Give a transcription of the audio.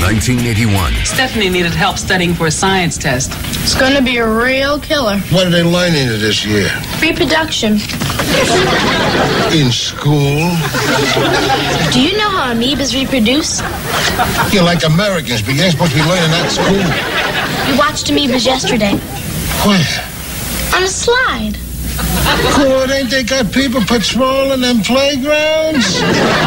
1981. Stephanie needed help studying for a science test. It's gonna be a real killer. What are they learning this year? Reproduction. In school? Do you know how amoebas reproduce? You're like Americans, but you ain't supposed to be learning that at school. We watched amoebas yesterday. Where? On a slide. Good, ain't they got people patrolling them playgrounds?